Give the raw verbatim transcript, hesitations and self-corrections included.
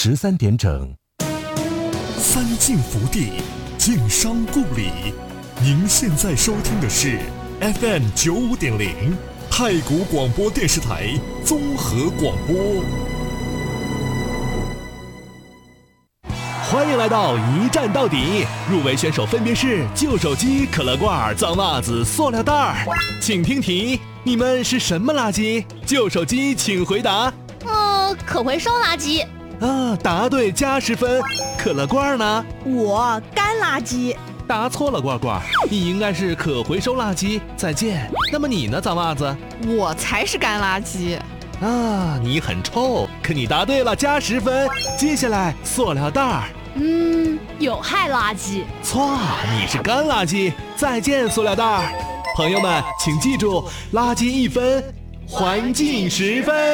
十三点整。 三晋福地，晋商故里。您现在收听的是 F M 九五点零太谷广播电视台综合广播。 欢迎来到一站到底，入围选手分别是旧手机、可乐罐、脏袜子、塑料袋儿。请听题，你们是什么垃圾？旧手机请回答。 嗯，可回收垃圾。 啊，答对加十分。可乐罐呢？ 我干垃圾。 答错了，罐罐，你应该是可回收垃圾。再见。那么你呢，脏袜子？ 我才是干垃圾。 啊，你很臭，可你答对了，加十分。接下来，塑料袋儿。 嗯，有害垃圾。 错，你是干垃圾。再见，塑料袋儿。朋友们，请记住，垃圾一分，环境十分。